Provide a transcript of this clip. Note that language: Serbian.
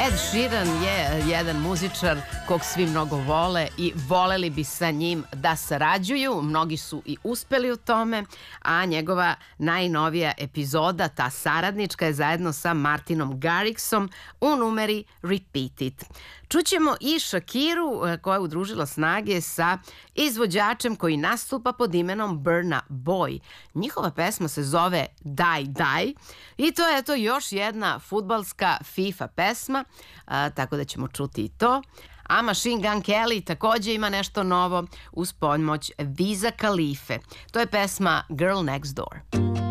Ed Sheeran je jedan muzičar kog svi mnogo vole i voleli bi sa njim da sarađuju. Mnogi su i uspeli u tome, a njegova najnovija epizoda, ta saradnička, je zajedno sa Martinom Garrixom u numeri Repeat It. Čućemo i Shakiru koja je udružila snage sa izvođačem koji nastupa pod imenom Burna Boy. Njihova pesma se zove Die Die i to je još jedna fudbalska FIFA pesma, tako da ćemo čuti i to. A Machine Gun Kelly takođe ima nešto novo uz pomoć Wiza Khalife. To je pesma Girl Next Door.